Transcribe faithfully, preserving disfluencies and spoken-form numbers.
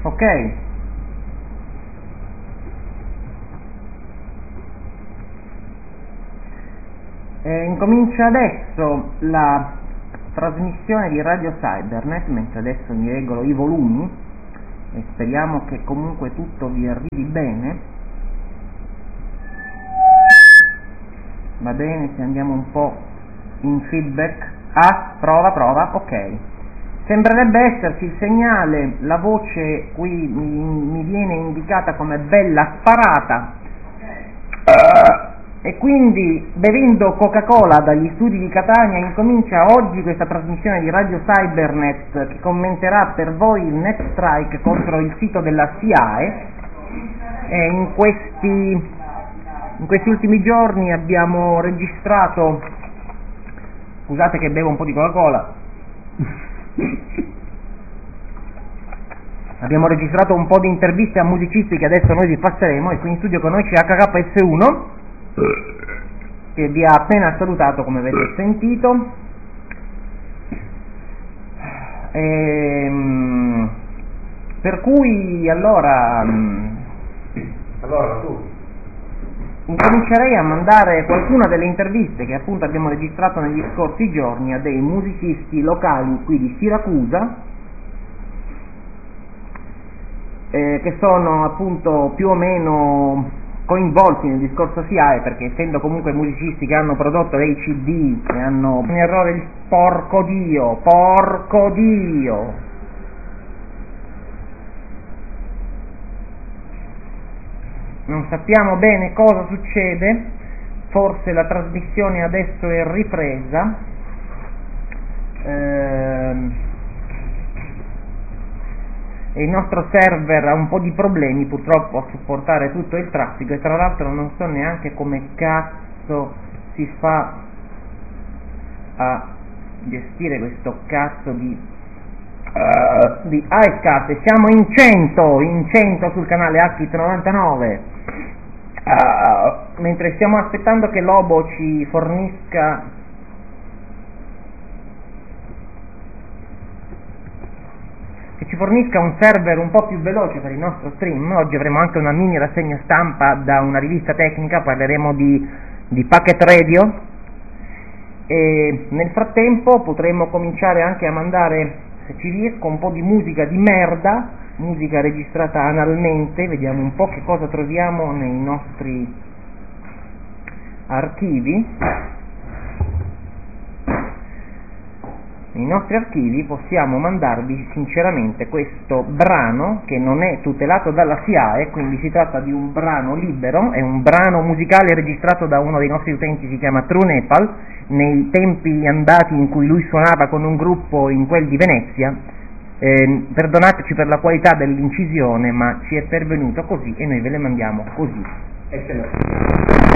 Ok. E incomincia adesso la trasmissione di Radio Cybernet, mentre adesso mi regolo i volumi e speriamo che comunque tutto vi arrivi bene. Va bene, se andiamo un po' in feedback. Ah, prova, prova, ok. Sembrerebbe esserci il segnale, la voce qui mi, mi viene indicata come bella sparata. Uh, e quindi, bevendo Coca-Cola dagli studi di Catania, incomincia oggi questa trasmissione di Radio Cybernet che commenterà per voi il net strike contro il sito della S I A E. E in questi, in questi ultimi giorni abbiamo registrato, scusate che bevo un po' di Coca-Cola, abbiamo registrato un po' di interviste a musicisti che adesso noi vi passeremo, e qui in studio con noi c'è H K S uno che vi ha appena salutato, come avete sentito. E, per cui allora allora tu incomincerei a mandare qualcuna delle interviste che appunto abbiamo registrato negli scorsi giorni a dei musicisti locali qui di Siracusa, eh, che sono appunto più o meno coinvolti nel discorso S I A E, perché essendo comunque musicisti che hanno prodotto dei C D, che hanno un errore di porco Dio, porco Dio. Non sappiamo bene cosa succede, forse la trasmissione adesso è ripresa. Ehm, e il nostro server ha un po' di problemi purtroppo a supportare tutto il traffico, e tra l'altro non so neanche come cazzo si fa a gestire questo cazzo di uh, di Icecast. Siamo in cento in cento sul canale H I T novantanove, uh, mentre stiamo aspettando che Lobo ci fornisca che ci fornisca un server un po' più veloce per il nostro stream. Oggi avremo anche una mini rassegna stampa da una rivista tecnica, parleremo di, di Packet Radio, e nel frattempo potremo cominciare anche a mandare, se ci riesco, un po' di musica di merda, musica registrata analmente. Vediamo un po' che cosa troviamo nei nostri archivi. Nei nostri archivi possiamo mandarvi sinceramente questo brano, che non è tutelato dalla S I A E, quindi si tratta di un brano libero, è un brano musicale registrato da uno dei nostri utenti, si chiama True Nepal, nei tempi andati in cui lui suonava con un gruppo in quel di Venezia. Eh, perdonateci per la qualità dell'incisione, ma ci è pervenuto così e noi ve le mandiamo così. Eccellenza.